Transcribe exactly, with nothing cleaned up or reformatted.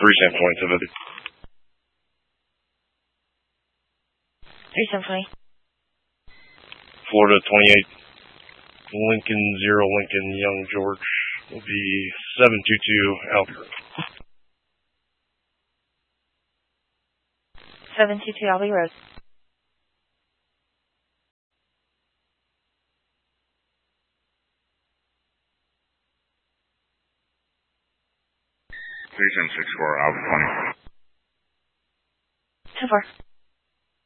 three standpoints of it. three seven twenty. Florida twenty-eight, Lincoln zero, Lincoln, Young George will be seven two two Albert. seven two two Albany Road. three seven six four Albany twenty. ten four.